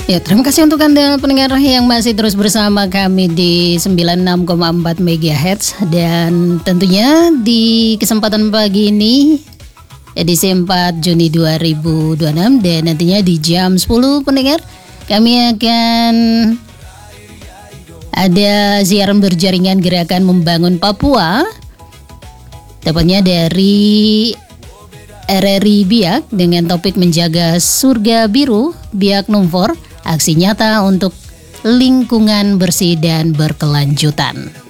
Ya, terima kasih untuk Anda pendengar yang masih terus bersama kami di 96,4 MHz. Dan tentunya di kesempatan pagi ini, edisi 4 Juni 2026, dan nantinya di jam 10 pendengar, kami akan ada siaran berjaringan Gerakan Membangun Papua, tepatnya dari RRI Biak dengan topik menjaga surga biru Biak Numfor, aksi nyata untuk lingkungan bersih dan berkelanjutan.